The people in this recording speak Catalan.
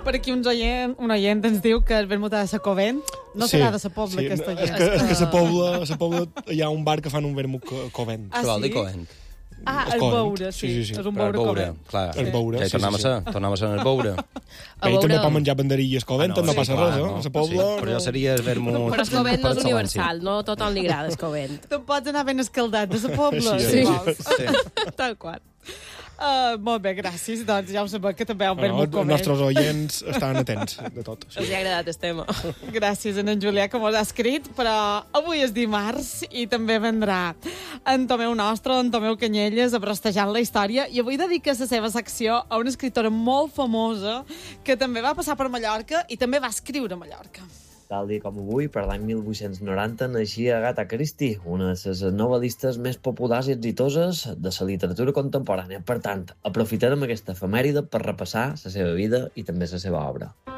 Per aquí un oient ens diu que el vermut ha de ser Covent. No serà de sa Pobla, aquest oient. És que a sa Pobla hi ha un bar que fan un vermut Covent. Ah, Què vol dir sí? Covent? El beure, sí. És un beure Covent. Clar. El beure, Ja hi tornem a ser el beure. Ell també pot menjar banderilles Covent, no passa res, eh? A sa Pobla... Però jo seria el vermut... Però Escovent no és universal, no a tothom li agrada Escovent. Te'n pots anar ben escaldat de sa Pobla, si vols. Tal qual. Molt bé, gràcies. Doncs ja ho sabeu que també hi ha un vermut Covent. Els nostres oients estan atents de tot. Els ha agradat el tema. Gràcies a en Julià, que mos ha escrit, però avui és dimarts i també vendrà en Tomeu Nostre, en Tomeu Canyelles, abrostejant la història, i avui dedica la seva secció a una escriptora molt famosa que també va passar per Mallorca i també va escriure a Mallorca. Tal dia com avui, per l'any 1890, naixia Agatha Christie, una de les novel·listes més populars i exitoses de la literatura contemporània. Per tant, aprofitarem aquesta efemèride per repassar la seva vida i també la seva obra.